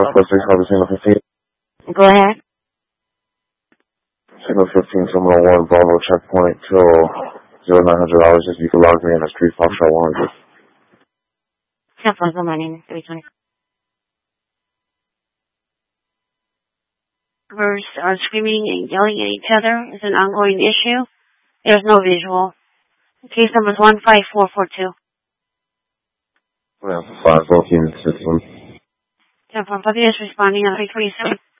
Signal 15. Go ahead. Signal 15, Terminal 1, Bravo, checkpoint till $0,900. If you can log me in as 3 Foxtrot 100. 10 4, good morning, 320. We're screaming and yelling at each other. It's an ongoing issue. There's no visual. Case number is 15442. Yeah, 5 14 system. 10 4, Puppy is responding on 327.